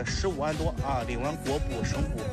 15万多啊，领完国补、省补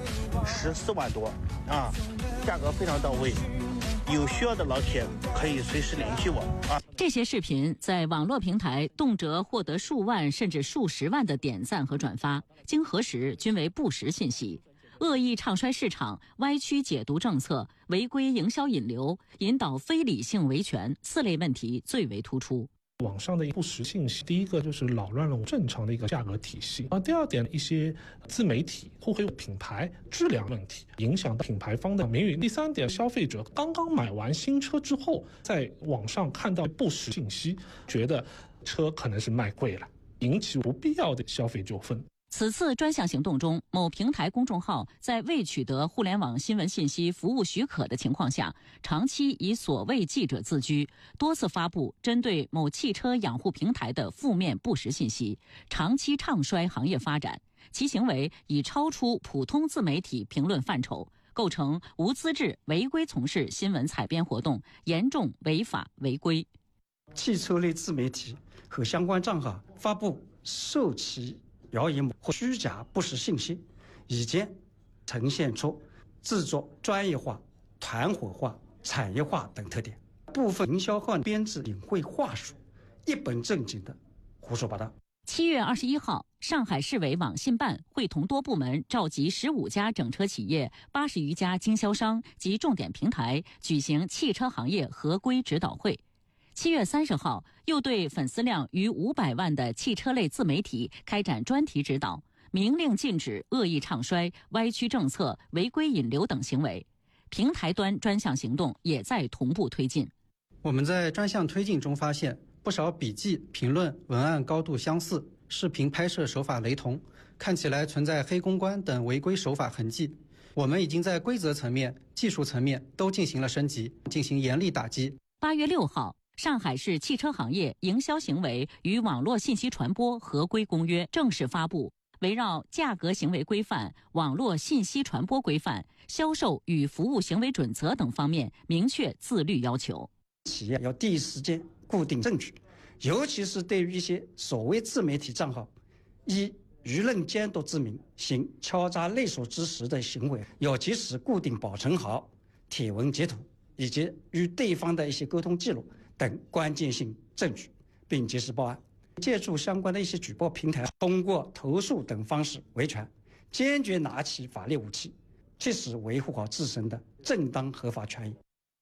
14万多啊，价格非常到位。有需要的老铁可以随时联系我啊。 这些视频在网络平台动辄获得数万甚至数十万的点赞和转发，经核实均为不实信息，恶意唱衰市场、歪曲解读政策、违规营销引流、引导非理性维权4类问题最为突出。 网上的不实信息，第一个就是扰乱了正常的一个价格体系，第二点，一些自媒体或会有品牌质量问题，影响到品牌方的名誉。第三点，消费者刚刚买完新车之后，在网上看到不实信息，觉得车可能是卖贵了，引起不必要的消费纠纷。 此次专项行动中，某平台公众号在未取得互联网新闻信息服务许可的情况下，长期以所谓记者自居，多次发布针对某汽车养护平台的负面不实信息，长期唱衰行业发展，其行为已超出普通自媒体评论范畴，构成无资质违规从事新闻采编活动，严重违法违规。 汽车类自媒体和相关账号发布受其谣言或虚假不实信息，已经呈现出制作专业化、团伙化、产业化等特点。部分营销号编制领会话术，一本正经的胡说八道。 7月21号，上海市委网信办会同多部门召集15家整车企业、80余家经销商及重点平台举行汽车行业合规指导会。7月30号，又对粉丝量逾500万的汽车类自媒体开展专题指导，明令禁止恶意唱衰、歪曲政策、违规引流等行为。平台端专项行动也在同步推进。 我们在专项推进中发现，不少笔记、评论、文案高度相似，视频拍摄手法雷同，看起来存在黑公关等违规手法痕迹。我们已经在规则层面、技术层面都进行了升级，进行严厉打击。 8月6号，上海市汽车行业营销行为与网络信息传播合规公约正式发布，围绕价格行为规范、网络信息传播规范、销售与服务行为准则等方面明确自律要求。 企业要第一时间固定证据，尤其是对于一些所谓自媒体账号以舆论监督之名行敲诈勒索之实的行为，要及时固定保存好帖文截图以及与对方的一些沟通记录等关键性证据，并及时报案。借助相关的一些举报平台，通过投诉等方式维权，坚决拿起法律武器，切实维护好自身的正当合法权益。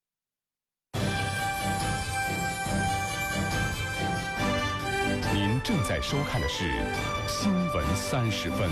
您正在收看的是新闻30分。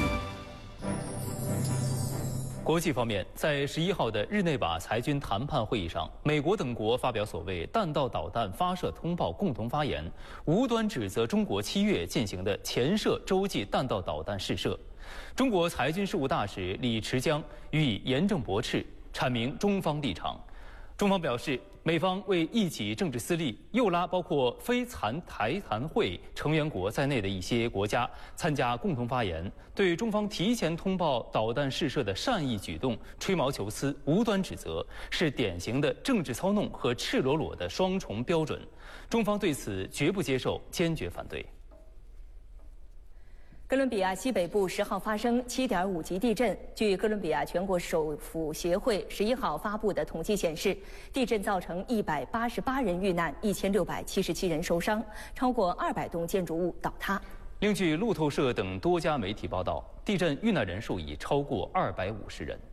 国际方面，在11号的日内瓦裁军谈判会议上，美国等国发表所谓弹道导弹发射通报共同发言，无端指责中国7月进行的前涉洲际弹道导弹试射。中国裁军事务大使李池江予以严正驳斥，阐明中方立场。中方表示，美方为一己政治私利，诱拉包括非台谈会成员国在内的一些国家参加共同发言，对中方提前通报导弹试射的善意举动吹毛求疵、无端指责，是典型的政治操弄和赤裸裸的双重标准。中方对此绝不接受，坚决反对。 哥伦比亚西北部10号发生7.5级地震。据哥伦比亚全国首府协会11号发布的统计显示，地震造成188人遇难，1677人受伤，超过200栋建筑物倒塌。 另据路透社等多家媒体报道，地震遇难人数已超过250人。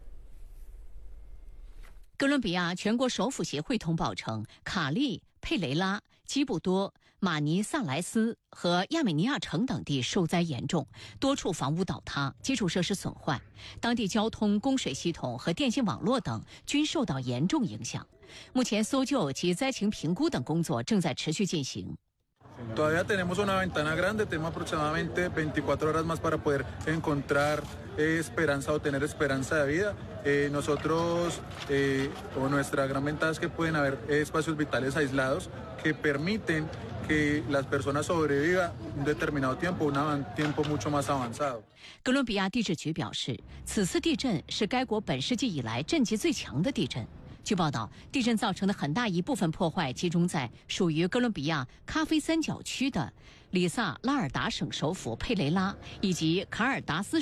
哥伦比亚全国首府协会通报称，卡利、佩雷拉、基布多、马尼萨莱斯和亚美尼亚城等地受灾严重，多处房屋倒塌，基础设施损坏，当地交通、供水系统和电信网络等均受到严重影响。目前搜救及灾情评估等工作正在持续进行。 Todavía tenemos una ventana grande, tenemos aproximadamente 24 horas más para poder encontrar esperanza o tener esperanza de vida. Nosotros, o nuestra gran ventaja es que pueden haber espacios vitales aislados que permiten que las personas sobrevivan un determinado tiempo, un tiempo mucho más avanzado. 哥伦比亚地质局表示，此次地震是该国本世纪以来震级最强的地震。据报道，地震造成的很大一部分破坏集中在属于哥伦比亚咖啡三角区的里萨拉尔达省首府佩雷拉以及卡尔达斯